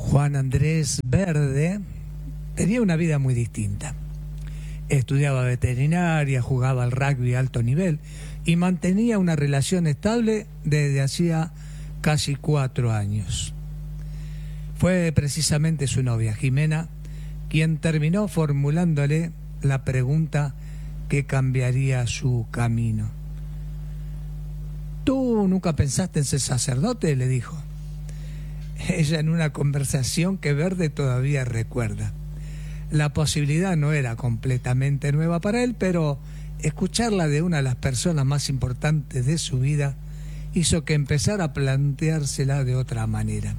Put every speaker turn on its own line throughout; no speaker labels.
Juan Andrés Verde tenía una vida muy distinta. Estudiaba veterinaria, jugaba al rugby a alto nivel y mantenía una relación estable desde hacía casi 4 años. Fue precisamente su novia, Jimena, quien terminó formulándole la pregunta que cambiaría su camino. ¿Tú nunca pensaste en ser sacerdote?, le dijo. Ella, en una conversación que Verde todavía recuerda. La posibilidad no era completamente nueva para él, pero escucharla de una de las personas más importantes de su vida hizo que empezara a planteársela de otra manera.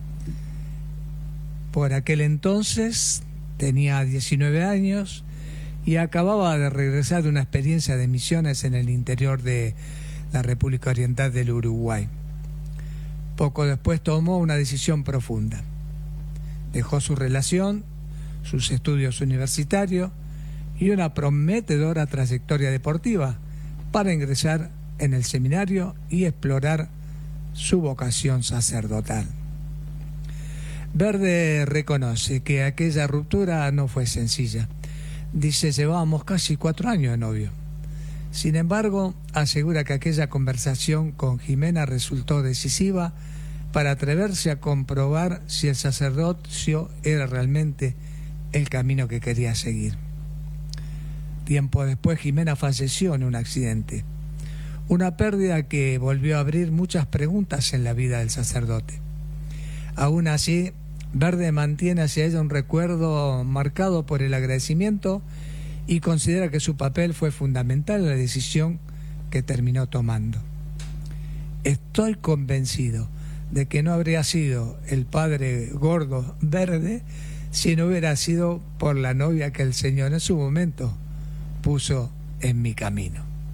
Por aquel entonces tenía 19 años y acababa de regresar de una experiencia de misiones en el interior de la República Oriental del Uruguay. Poco después tomó una decisión profunda. Dejó su relación, sus estudios universitarios y una prometedora trayectoria deportiva para ingresar en el seminario y explorar su vocación sacerdotal. Verde reconoce que aquella ruptura no fue sencilla. Dice, llevábamos casi 4 años de novio. Sin embargo, asegura que aquella conversación con Jimena resultó decisiva para atreverse a comprobar si el sacerdocio era realmente el camino que quería seguir. Tiempo después, Jimena falleció en un accidente, una pérdida que volvió a abrir muchas preguntas en la vida del sacerdote. Aún así, Verde mantiene hacia ella un recuerdo marcado por el agradecimiento y considera que su papel fue fundamental en la decisión que terminó tomando. Estoy convencido de que no habría sido el padre Gordo Verde si no hubiera sido por la novia que el Señor en su momento puso en mi camino.